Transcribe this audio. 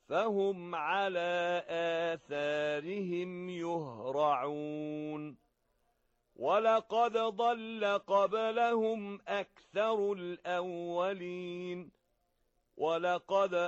فهم على آثارهم يهرعون ولقد ضل قبلهم أكثر الأولين ولقد